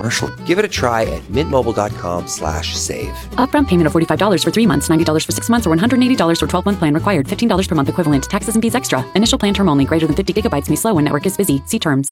commercial. Give it a try at mintmobile.com/save. Upfront payment of $45 for 3 months, $90 for 6 months, or $180 for 12-month plan required. $15 per month equivalent. Taxes and fees extra. Initial plan term only. Greater than 50 gigabytes may slow when network is busy. See terms.